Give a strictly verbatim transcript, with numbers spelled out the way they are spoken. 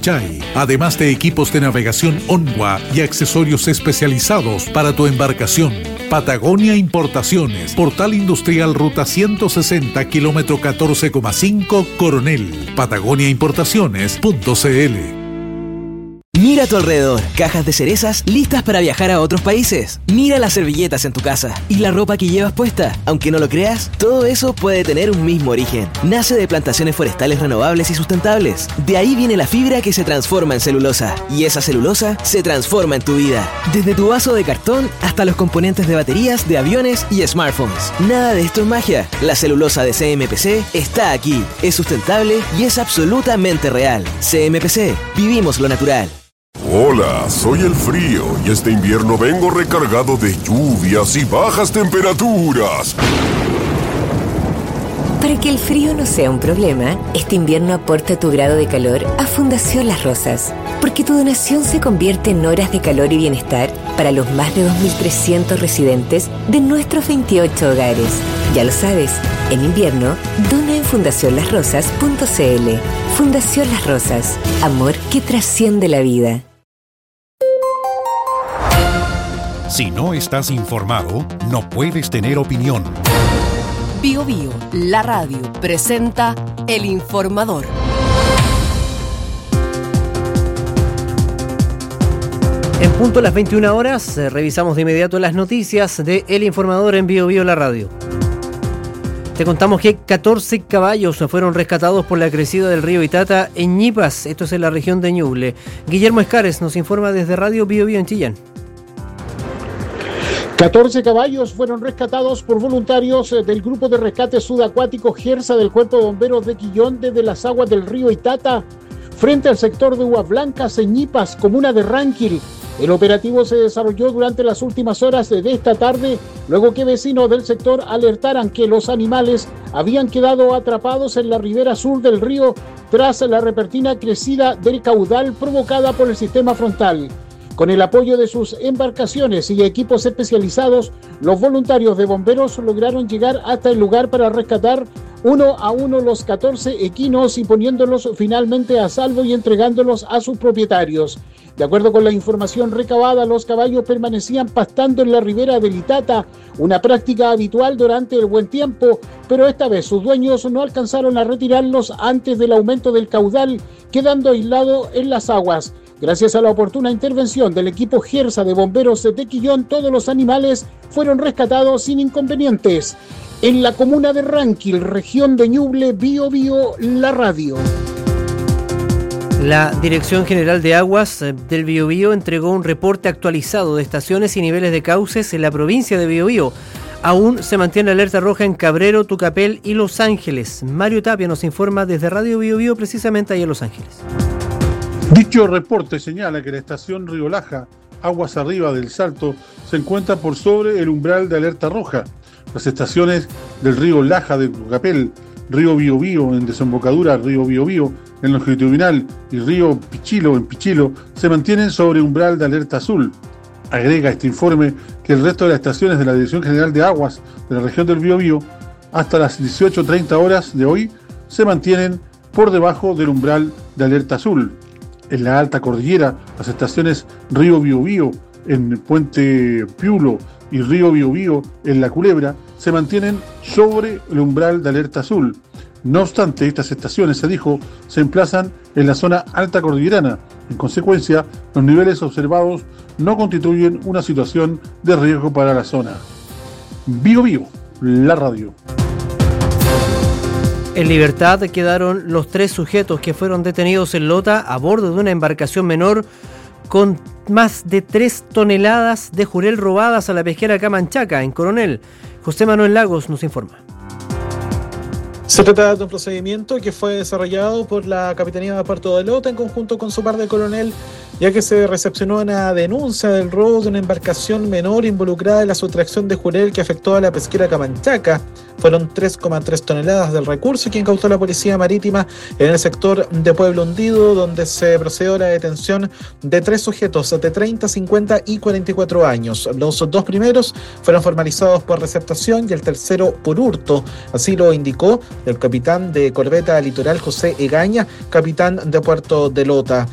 Colchay, además de equipos de navegación Onwa y accesorios especializados para tu embarcación. Patagonia Importaciones, Portal Industrial Ruta ciento sesenta, kilómetro catorce coma cinco, Coronel. Patagonia Importaciones punto c l. Mira a tu alrededor, cajas de cerezas listas para viajar a otros países. Mira las servilletas en tu casa y la ropa que llevas puesta. Aunque no lo creas, todo eso puede tener un mismo origen. Nace de plantaciones forestales renovables y sustentables. De ahí viene la fibra que se transforma en celulosa. Y esa celulosa se transforma en tu vida. Desde tu vaso de cartón hasta los componentes de baterías, de aviones y smartphones. Nada de esto es magia. La celulosa de C M P C está aquí. Es sustentable y es absolutamente real. C M P C. Vivimos lo natural. Hola, soy el frío y este invierno vengo recargado de lluvias y bajas temperaturas. Para que el frío no sea un problema, este invierno aporta tu grado de calor a Fundación Las Rosas, porque tu donación se convierte en horas de calor y bienestar para los más de dos mil trescientos residentes de nuestros veintiocho hogares. Ya lo sabes, en invierno, dona en fundación las rosas punto c l. Fundación Las Rosas, amor que trasciende la vida. Si no estás informado, no puedes tener opinión. Bio Bio, la radio, presenta El Informador. En punto a las veintiuna horas, eh, revisamos de inmediato las noticias de El Informador en Bio Bio, la radio. Te contamos que catorce caballos fueron rescatados por la crecida del río Itata en Ñipas, esto es en la región de Ñuble. Guillermo Escares nos informa desde Radio Bio Bio en Chillán. catorce caballos fueron rescatados por voluntarios del Grupo de Rescate Subacuático GERSA del Cuerpo de Bomberos de Quillón desde las aguas del río Itata, frente al sector de Uvas Blancas en Ñipas, comuna de Ranquil. El operativo se desarrolló durante las últimas horas de esta tarde, luego que vecinos del sector alertaran que los animales habían quedado atrapados en la ribera sur del río tras la repentina crecida del caudal provocada por el sistema frontal. Con el apoyo de sus embarcaciones y equipos especializados, los voluntarios de bomberos lograron llegar hasta el lugar para rescatar uno a uno los catorce equinos y poniéndolos finalmente a salvo y entregándolos a sus propietarios. De acuerdo con la información recabada, los caballos permanecían pastando en la ribera del Itata, una práctica habitual durante el buen tiempo, pero esta vez sus dueños no alcanzaron a retirarlos antes del aumento del caudal, quedando aislados en las aguas. Gracias a la oportuna intervención del equipo GERSA de bomberos de Quillón, todos los animales fueron rescatados sin inconvenientes. En la comuna de Ranquil, región de Ñuble, Bio Bio, la radio. La Dirección General de Aguas del Biobío entregó un reporte actualizado de estaciones y niveles de cauces en la provincia de Biobío. Aún se mantiene alerta roja en Cabrero, Tucapel y Los Ángeles. Mario Tapia nos informa desde Radio Biobío, precisamente ahí en Los Ángeles. Dicho reporte señala que la estación Río Laja, aguas arriba del Salto, se encuentra por sobre el umbral de alerta roja. Las estaciones del río Laja de Tucapel, río Biobío en desembocadura, río Biobío en longitudinal y río Pichilo en Pichilo se mantienen sobre umbral de alerta azul. Agrega este informe que el resto de las estaciones de la Dirección General de Aguas de la región del Biobío hasta las dieciocho treinta horas de hoy se mantienen por debajo del umbral de alerta azul. En la alta cordillera, las estaciones Río Biobío en Puente Piulo y Río Biobío en La Culebra se mantienen sobre el umbral de alerta azul. No obstante, estas estaciones, se dijo, se emplazan en la zona alta cordillerana. En consecuencia, los niveles observados no constituyen una situación de riesgo para la zona. Bio Bio, la radio. En libertad quedaron los tres sujetos que fueron detenidos en Lota a bordo de una embarcación menor con más de tres toneladas de jurel robadas a la pesquera Camanchaca, en Coronel. José Manuel Lagos nos informa. Se trata de un procedimiento que fue desarrollado por la Capitanía de Puerto de Lota en conjunto con su par de coronel, ya que se recepcionó una denuncia del robo de una embarcación menor involucrada en la sustracción de jurel que afectó a la pesquera Camanchaca. Fueron tres coma tres toneladas del recurso que incautó la Policía Marítima en el sector de Pueblo Hundido, donde se procedió a la detención de tres sujetos de treinta, cincuenta y cuarenta y cuatro años. Los dos primeros fueron formalizados por receptación y el tercero por hurto. Así lo indicó el capitán de corbeta litoral José Egaña, capitán de Puerto de Lota.